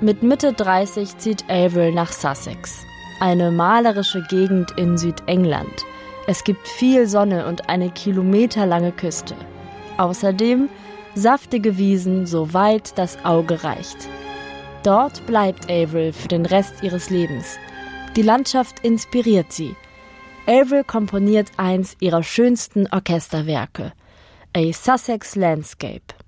Mit Mitte 30 zieht Avril nach Sussex, eine malerische Gegend in Südengland. Es gibt viel Sonne und eine kilometerlange Küste. Außerdem saftige Wiesen, so weit das Auge reicht. Dort bleibt Avril für den Rest ihres Lebens. Die Landschaft inspiriert sie. Avril komponiert eins ihrer schönsten Orchesterwerke, A Sussex Landscape.